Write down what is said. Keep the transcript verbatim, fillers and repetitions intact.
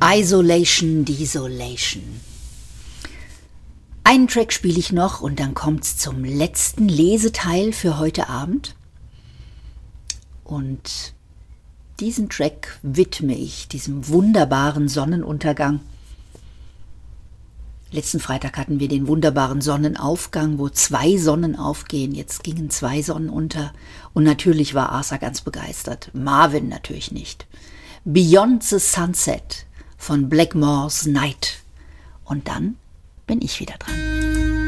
Isolation, Desolation. Einen Track spiele ich noch und dann kommt's zum letzten Leseteil für heute Abend. Und diesen Track widme ich diesem wunderbaren Sonnenuntergang. Letzten Freitag hatten wir den wunderbaren Sonnenaufgang, wo zwei Sonnen aufgehen. Jetzt gingen zwei Sonnen unter. Und natürlich war Arthur ganz begeistert. Marvin natürlich nicht. Beyond the Sunset von Blackmore's Night. Und dann bin ich wieder dran.